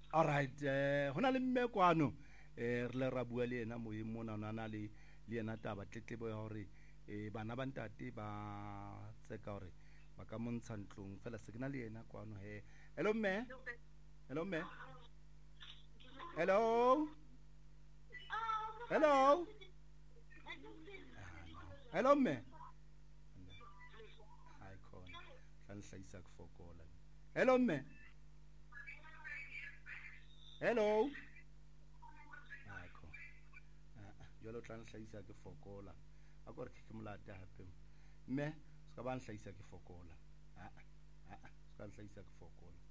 All right, hona le mme kwano re le ra bua le ena moyeng mona ona na le ena taba tletlebo ya hore bana ba ntate ba tseka hore ba ka montsha ntlong fela se ke na le ena kwano he. Hello mme. Hello mme. Hello. Hello. Hello mme. Hi khona. Tla nhlahisa ke fokola. Hello mme. Hello. Akho. Jalo tla nhlahisa ke fokola. A gore ke molate hape. Mme, ska ba nhlahisa ke fokola. Ska nhlahisa ke fokola.